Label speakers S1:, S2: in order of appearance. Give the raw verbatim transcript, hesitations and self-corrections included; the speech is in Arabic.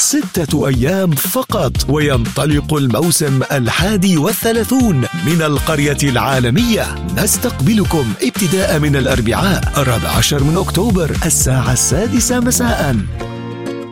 S1: ستة أيام فقط وينطلق الموسم الحادي والثلاثون من القرية العالمية. نستقبلكم ابتداء من الأربعاء الرابع عشر من أكتوبر الساعة السادسة مساء.